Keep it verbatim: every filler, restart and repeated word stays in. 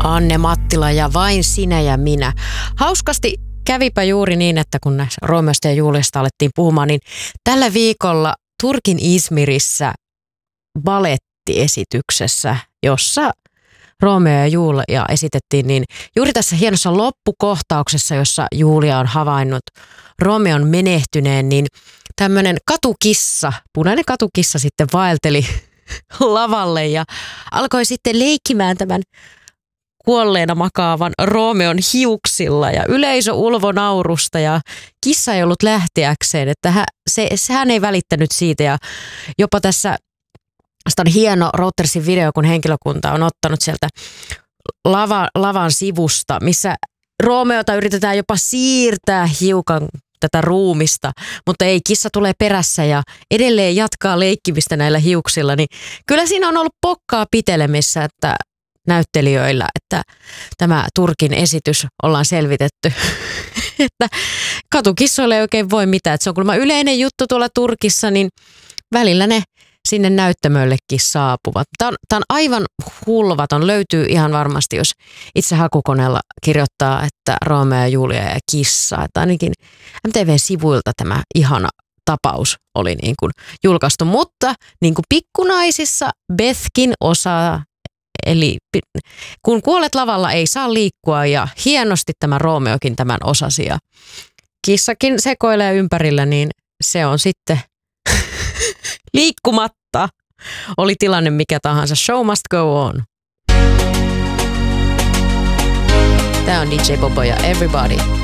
Anne Mattila ja Vain sinä ja minä. Hauskasti kävipä juuri niin, että kun näissä Roomeosta ja Juliasta alettiin puhumaan, niin tällä viikolla Turkin Izmirissä balettiesityksessä, jossa Roomeo ja Julia esitettiin, niin juuri tässä hienossa loppukohtauksessa, jossa Julia on havainnut Romeon menehtyneen, niin tämmöinen katukissa, punainen katukissa sitten vaelteli lavalle ja alkoi sitten leikkimään tämän kuolleena makaavan Romeon hiuksilla ja yleisö ulvo naurusta ja kissa ei ollut lähteäkseen, että hän, se, hän ei välittänyt siitä ja jopa tässä on hieno Reutersin video, kun henkilökunta on ottanut sieltä lava, lavan sivusta, missä Romeota yritetään jopa siirtää hiukan tätä ruumista, mutta ei, kissa tulee perässä ja edelleen jatkaa leikkimistä näillä hiuksilla, niin kyllä siinä on ollut pokkaa pitelemissä, että näyttelijöillä, että tämä Turkin esitys ollaan selvitetty, että katukissoille ei oikein voi mitään, että se on kuulemma yleinen juttu tuolla Turkissa, niin välillä ne sinne näyttämöllekin saapuvat. Tämä on, tämä on aivan hulvaton, löytyy ihan varmasti, jos itse hakukoneella kirjoittaa, että Romeo ja Julia ja kissa, että ainakin M T V-sivuilta tämä ihana tapaus oli niin kuin julkaistu, mutta niin kuin pikkunaisissa Bethkin osaa, eli kun kuolet lavalla ei saa liikkua ja hienosti tämä Romeokin tämän osasi ja kissakin sekoilee ympärillä, niin se on sitten liikkumatta. Oli tilanne mikä tahansa. Show must go on. Tämä on D J Bobo ja Everybody.